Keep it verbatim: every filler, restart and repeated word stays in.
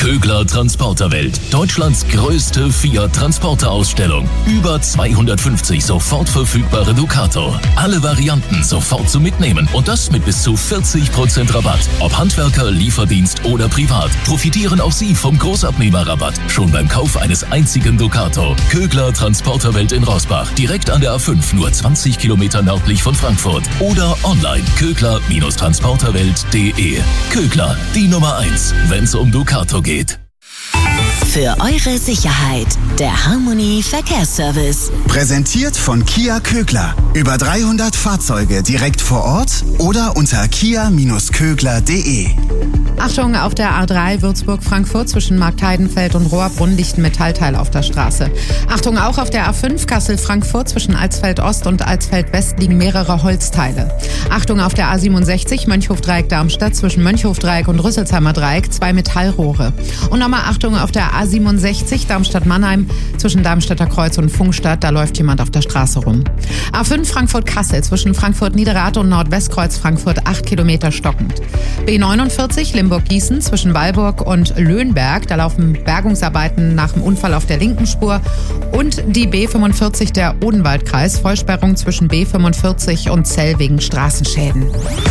Kögler Transporterwelt. Deutschlands größte Fiat-Transporter-Ausstellung. Über zweihundertfünfzig sofort verfügbare Ducato. Alle Varianten sofort zu mitnehmen. Und das mit bis zu vierzig Prozent Rabatt. Ob Handwerker, Lieferdienst oder privat. Profitieren auch Sie vom Großabnehmerrabatt. Schon beim Kauf eines einzigen Ducato. Kögler Transporterwelt in Roßbach. Direkt an der A fünf, nur zwanzig Kilometer nördlich von Frankfurt. Oder online kögler Transporterwelt punkt de. Kögler, die Nummer eins, wenn es um Ducato geht. Für eure Sicherheit, der Harmony Verkehrsservice. Präsentiert von Kia Kögler. Über dreihundert Fahrzeuge direkt vor Ort oder unter kia Bindestrich kögler punkt de. Achtung, auf der A drei Würzburg-Frankfurt zwischen Marktheidenfeld und Rohrbrunn liegt ein Metallteil auf der Straße. Achtung, auch auf der A fünf Kassel-Frankfurt zwischen Alsfeld-Ost und Alsfeld-West liegen mehrere Holzteile. Achtung, auf der A siebenundsechzig Mönchhof-Dreieck-Darmstadt zwischen Mönchhof-Dreieck und Rüsselsheimer Dreieck zwei Metallrohre. Und nochmal Achtung, auf der A siebenundsechzig Darmstadt-Mannheim zwischen Darmstädter Kreuz und Funkstadt, da läuft jemand auf der Straße rum. A fünf Frankfurt-Kassel zwischen Frankfurt-Niederrad und Nordwestkreuz Frankfurt acht Kilometer stockend. B neunundvierzig Limburg-Gießen zwischen Weilburg und Löhnberg, da laufen Bergungsarbeiten nach dem Unfall auf der linken Spur. Und die B fünfundvierzig der Odenwaldkreis, Vollsperrung zwischen B fünfundvierzig und Zell wegen Straßenschäden.